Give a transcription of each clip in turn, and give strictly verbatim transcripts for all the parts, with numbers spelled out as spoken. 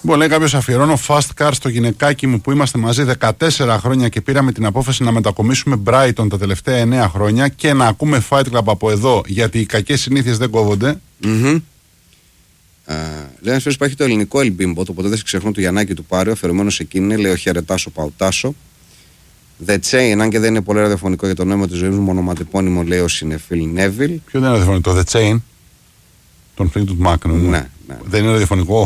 Λοιπόν, λέει κάποιος, αφιερώνω fast car στο γυναικάκι μου που είμαστε μαζί δεκατέσσερα χρόνια και πήραμε την απόφαση να μετακομίσουμε Brighton τα τελευταία εννέα χρόνια και να ακούμε Fight Club από εδώ, γιατί οι κακές συνήθειες δεν κόβονται. Mm-hmm. Uh, λέει ένα φίλο υπάρχει το ελληνικό Ελμπίμπο, οπότε δεν σε ξεχνώ του Γιαννάκη του Πάριο, αφιερωμένο σε εκείνη. Λέει ο Χαιρετάσο Παουτάσο. The Chain, αν και δεν είναι πολύ ραδιοφωνικό για το νόημα τη ζωή μου, μονοματεπώνυμο λέει ο Συνεφίλ Νέβιλ. Ποιο δεν είναι ραδιοφωνικό, The Chain, τον Fleetwood Mac, ναι, ναι. ναι. Δεν είναι ραδιοφωνικό.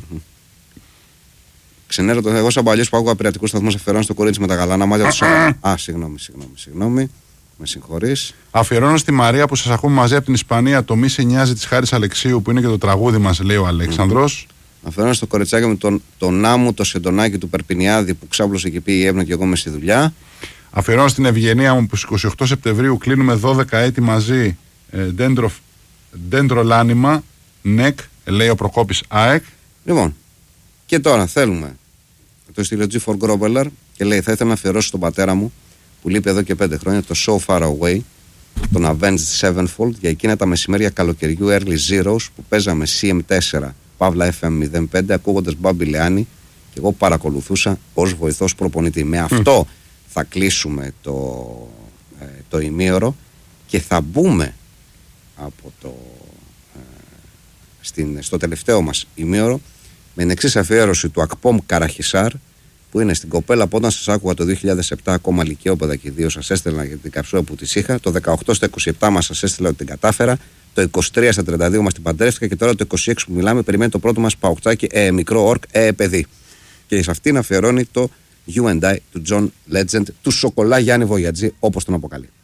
Ξενέρω το εγώ σαν παλιό που άκουγα πειρατικού σταθμού αφιερώνω στο κορίτσι με τα γαλάνα μάτια του. Α, συγγνώμη, συγγνώμη, συγγνώμη. Με συγχωρείς. Αφιερώνω στη Μαρία που σας ακούμε μαζί από την Ισπανία το Μη σε νοιάζει της Χάρης Αλεξίου που είναι και το τραγούδι μας, λέει ο Αλέξανδρος. Mm-hmm. Αφιερώνω στο κοριτσάκι με τον, τον Νάμου, το Σεντονάκι του Περπινιάδη που ξάπλωσε και πήγε η Εύνα και εγώ με στη δουλειά. Αφιερώνω στην Ευγενία μου που στις είκοσι οκτώ Σεπτεμβρίου κλείνουμε δώδεκα έτη μαζί. Δέντρο Λάνιμα, ΝΕΚ, λέει ο Προκόπης ΑΕΚ. Λοιπόν, και τώρα θέλουμε το στήλο G for Grobeler και λέει θα ήθελα να αφιερώσω στον πατέρα μου που λείπει εδώ και πέντε χρόνια, το So Far Away, τον Avenged Sevenfold, για εκείνα τα μεσημέρια καλοκαιριού Early Zeros που παίζαμε σι εμ φορ, Παύλα εφ εμ μηδέν πέντε, ακούγοντας Μπάμπη Λεάνη και εγώ παρακολουθούσα ως βοηθός προπονητή. Με αυτό mm. θα κλείσουμε το, ε, το ημίωρο και θα μπούμε από το, ε, στην, στο τελευταίο μας ημίωρο με την εξής αφιέρωση του Ακπόμ Καραχισάρ, που είναι στην κοπέλα που όταν σας άκουγα το δύο χιλιάδες επτά ακόμα λυκειόπαιδα και δύο σας έστελνα για την καψούρα που τις είχα, το δεκαοκτώ στα είκοσι επτά μας σας έστειλα ότι την κατάφερα, το είκοσι τρία στα τριάντα δύο μας την παντρεύτηκα και τώρα το είκοσι έξι που μιλάμε περιμένει το πρώτο μας παουκτάκι, ε, μικρό ορκ, ε, παιδί. Και σε αυτήν αφιερώνει το You and I του John Legend, του Σοκολά Γιάννη Βογιατζή, όπως τον αποκαλεί.